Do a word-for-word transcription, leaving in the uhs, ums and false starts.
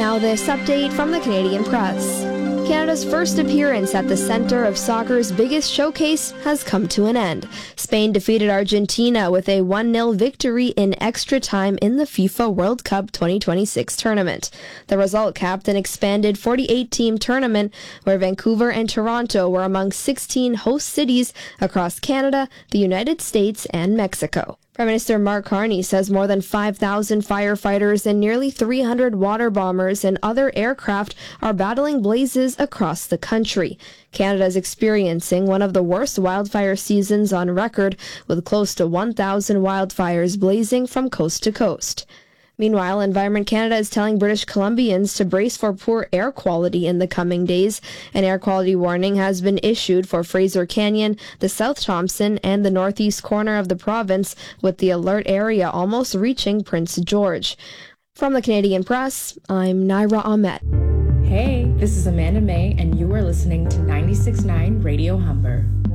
Now this update from the Canadian Press. Canada's first appearance at the center of soccer's biggest showcase has come to an end. Spain defeated Argentina with a one nil victory in extra time in the FIFA World Cup twenty twenty-six tournament. The result capped an expanded forty-eight team tournament where Vancouver and Toronto were among sixteen host cities across Canada, the United States, and Mexico. Prime Minister Mark Carney says more than five thousand firefighters and nearly three hundred water bombers and other aircraft are battling blazes across the country. Canada is experiencing one of the worst wildfire seasons on record, with close to one thousand wildfires blazing from coast to coast. Meanwhile, Environment Canada is telling British Columbians to brace for poor air quality in the coming days. An air quality warning has been issued for Fraser Canyon, the South Thompson, and the northeast corner of the province, with the alert area almost reaching Prince George. From the Canadian Press, I'm Naira Ahmed. Hey, this is Amanda May, and you are listening to ninety-six point nine Radio Humber.